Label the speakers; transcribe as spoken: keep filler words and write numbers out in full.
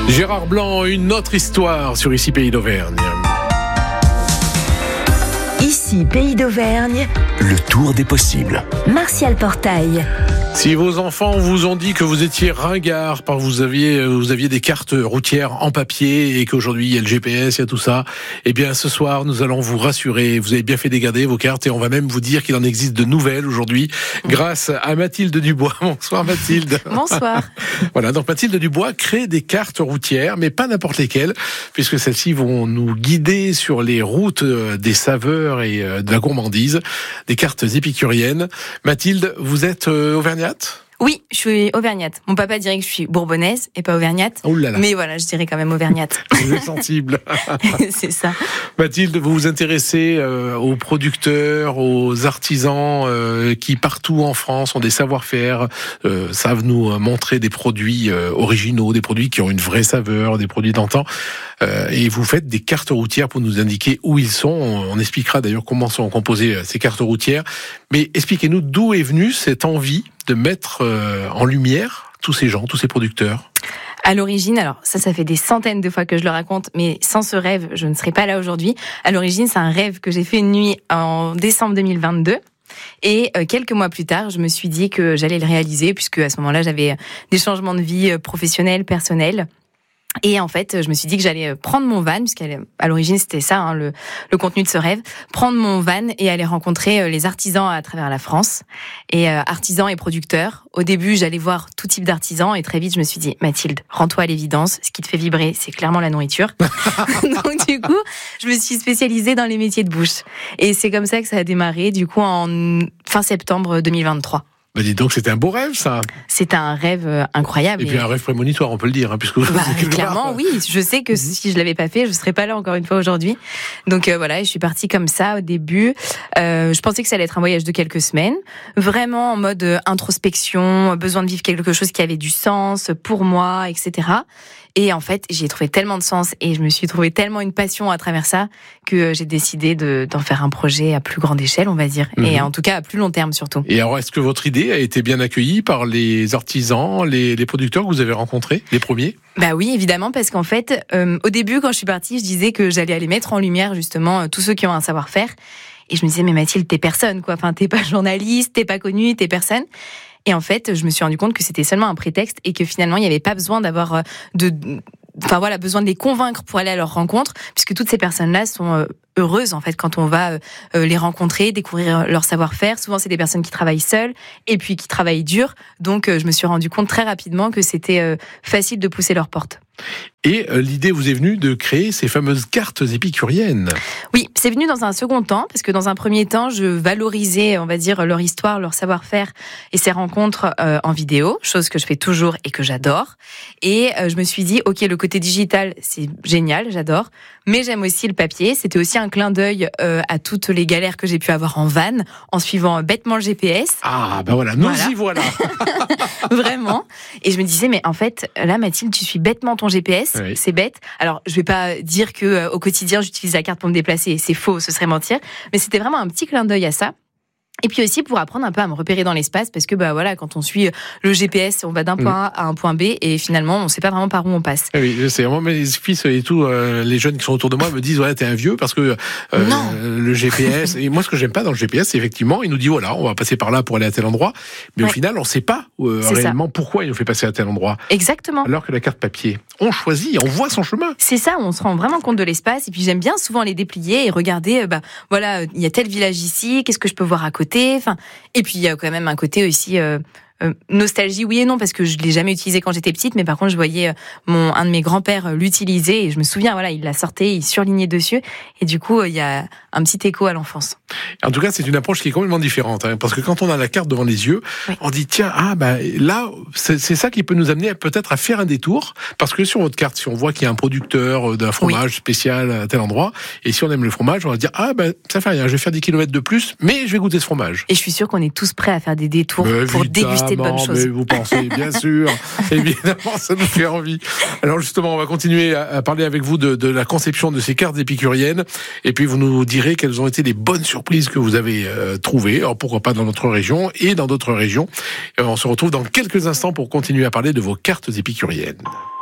Speaker 1: Gérard Blanc, une autre histoire sur Ici Pays d'Auvergne.
Speaker 2: Ici Pays d'Auvergne,
Speaker 3: le tour des possibles.
Speaker 2: Martial Portail.
Speaker 1: Si vos enfants vous ont dit que vous étiez ringard, parce que vous aviez, vous aviez des cartes routières en papier et qu'aujourd'hui il y a le G P S, il y a tout ça, eh bien ce soir nous allons vous rassurer. Vous avez bien fait de garder vos cartes et on va même vous dire qu'il en existe de nouvelles aujourd'hui grâce à Mathilde Dubois. Bonsoir Mathilde.
Speaker 4: Bonsoir.
Speaker 1: Voilà, donc Mathilde Dubois crée des cartes routières, mais pas n'importe lesquelles, puisque celles-ci vont nous guider sur les routes des saveurs et de la gourmandise, des cartes épicuriennes. Mathilde, vous êtes auvergnate ?
Speaker 4: Oui, je suis auvergnate. Mon papa dirait que je suis bourbonnaise et pas auvergnate.
Speaker 1: Oh là là.
Speaker 4: Mais voilà, je dirais quand même auvergnate.
Speaker 1: Vous êtes sensible.
Speaker 4: C'est ça.
Speaker 1: Mathilde, vous vous intéressez euh, aux producteurs, aux artisans euh, qui partout en France ont des savoir-faire, euh, savent nous montrer des produits euh, originaux, des produits qui ont une vraie saveur, des produits d'antan. Euh, et vous faites des cartes routières pour nous indiquer où ils sont. On, on expliquera d'ailleurs comment sont composées ces cartes routières. Mais expliquez-nous d'où est venue cette envie de mettre euh, en lumière tous ces gens, tous ces producteurs.
Speaker 4: À l'origine, alors ça, ça fait des centaines de fois que je le raconte, mais sans ce rêve, je ne serais pas là aujourd'hui. À l'origine, c'est un rêve que j'ai fait une nuit en décembre deux mille vingt-deux. Et euh, quelques mois plus tard, je me suis dit que j'allais le réaliser, puisque à ce moment-là, j'avais des changements de vie professionnels, personnels. Et en fait, je me suis dit que j'allais prendre mon van, puisqu'à l'origine c'était ça, hein, le, le contenu de ce rêve, prendre mon van et aller rencontrer les artisans à travers la France, et euh, artisans et producteurs. Au début, j'allais voir tout type d'artisans, et très vite, je me suis dit, Mathilde, rends-toi à l'évidence, ce qui te fait vibrer, c'est clairement la nourriture. Donc du coup, je me suis spécialisée dans les métiers de bouche. Et c'est comme ça que ça a démarré, du coup, en fin septembre deux mille vingt-trois.
Speaker 1: Bah dis donc, c'était un beau rêve, ça.
Speaker 4: C'était un rêve incroyable.
Speaker 1: Et puis un rêve prémonitoire, on peut le dire, hein, puisque vous
Speaker 4: bah, clairement, oui. Je sais que si je l'avais pas fait, je serais pas là encore une fois aujourd'hui. Donc euh, voilà, je suis partie comme ça au début. Euh, je pensais que ça allait être un voyage de quelques semaines, vraiment en mode introspection, besoin de vivre quelque chose qui avait du sens pour moi, et cetera. Et en fait, j'y ai trouvé tellement de sens et je me suis trouvé tellement une passion à travers ça que j'ai décidé de, d'en faire un projet à plus grande échelle, on va dire. Mmh. Et en tout cas, à plus long terme surtout.
Speaker 1: Et alors, est-ce que votre idée a été bien accueillie par les artisans, les, les producteurs que vous avez rencontrés, les premiers ?
Speaker 4: Bah oui, évidemment, parce qu'en fait, euh, au début, quand je suis partie, je disais que j'allais aller mettre en lumière justement tous ceux qui ont un savoir-faire. Et je me disais, mais Mathilde, t'es personne, quoi. Enfin, t'es pas journaliste, t'es pas connue, t'es personne. Et en fait, je me suis rendu compte que c'était seulement un prétexte et que finalement, il n'y avait pas besoin d'avoir de, enfin voilà, besoin de les convaincre pour aller à leur rencontre, puisque toutes ces personnes-là sont heureuses en fait quand on va les rencontrer, découvrir leur savoir-faire. Souvent, c'est des personnes qui travaillent seules et puis qui travaillent dur. Donc, je me suis rendu compte très rapidement que c'était facile de pousser leurs portes.
Speaker 1: Et euh, l'idée vous est venue de créer ces fameuses cartes épicuriennes.
Speaker 4: Oui, c'est venu dans un second temps, parce que dans un premier temps, je valorisais, on va dire, leur histoire, leur savoir-faire et ces rencontres euh, en vidéo, chose que je fais toujours et que j'adore. Et euh, je me suis dit, ok, le côté digital, c'est génial, j'adore, mais j'aime aussi le papier. C'était aussi un clin d'œil euh, à toutes les galères que j'ai pu avoir en van, en suivant bêtement le G P S.
Speaker 1: Ah, ben voilà, nous
Speaker 4: voilà.
Speaker 1: y voilà.
Speaker 4: Vraiment. Et je me disais, mais en fait, là, Mathilde, tu suis bêtement ton G P S. Oui. C'est bête. Alors, je vais pas dire que euh, au quotidien, j'utilise la carte pour me déplacer. C'est faux, ce serait mentir. Mais c'était vraiment un petit clin d'œil à ça. Et puis aussi pour apprendre un peu à me repérer dans l'espace, parce que bah voilà, quand on suit le G P S, on va d'un point A à un point B et finalement on sait pas vraiment par où on passe.
Speaker 1: Oui, je sais. Moi, mes fils et tout, euh, les jeunes qui sont autour de moi me disent ouais, t'es un vieux parce que euh,
Speaker 4: non.
Speaker 1: le G P S. Et moi, ce que j'aime pas dans le G P S, c'est effectivement, il nous dit voilà, on va passer par là pour aller à tel endroit, mais ouais. Au final, on sait pas euh, réellement ça. Pourquoi il nous fait passer à tel endroit.
Speaker 4: Exactement.
Speaker 1: Alors que la carte papier, on choisit, on voit son chemin.
Speaker 4: C'est ça, on se rend vraiment compte de l'espace. Et puis j'aime bien souvent les déplier et regarder. Bah voilà, il y a tel village ici, qu'est-ce que je peux voir à côté. Enfin. Et puis il y a quand même un côté aussi euh, euh, nostalgie, oui et non, parce que je l'ai jamais utilisé quand j'étais petite, mais par contre je voyais mon un de mes grands-pères l'utiliser et je me souviens, voilà, il la sortait, il surlignait dessus, et du coup il y a un petit écho à l'enfance.
Speaker 1: En tout cas, c'est une approche qui est complètement différente, hein, parce que quand on a la carte devant les yeux, oui. On dit tiens, ah bah là, c'est, c'est ça qui peut nous amener peut-être à faire un détour, parce que sur votre carte, si on voit qu'il y a un producteur d'un fromage oui. spécial à tel endroit, et si on aime le fromage, on va dire ah bah ça fait rien, je vais faire dix kilomètres de plus, mais je vais goûter ce fromage.
Speaker 4: Et je suis sûre qu'on est tous prêts à faire des détours mais pour déguster de bonnes choses.
Speaker 1: Mais vous pensez, bien sûr, évidemment, ça nous fait envie. Alors justement, on va continuer à parler avec vous de, de la conception de ces cartes épicuriennes, et puis vous nous direz quelles ont été les bonnes surprises que vous avez euh, trouvées, alors pourquoi pas dans notre région et dans d'autres régions. Et on se retrouve dans quelques instants pour continuer à parler de vos cartes épicuriennes.